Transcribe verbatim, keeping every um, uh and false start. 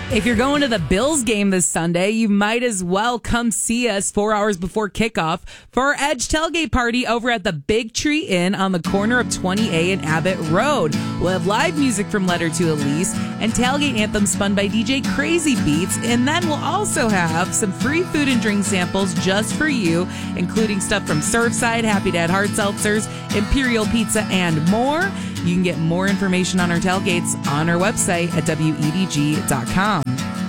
If you're going to the Bills game this Sunday, you might as well come see us four hours before kickoff for our Edge tailgate party over at the Big Tree Inn on the corner of twenty A and Abbott Road. We'll have live music from Letter to Elise and tailgate anthems spun by D J Crazy Beats. And then we'll also have some free food and drink samples just for you, including stuff from Surfside, Happy Dad Hard Seltzers, Imperial Pizza, and more. You can get more information on our tailgates on our website at W E D G dot com.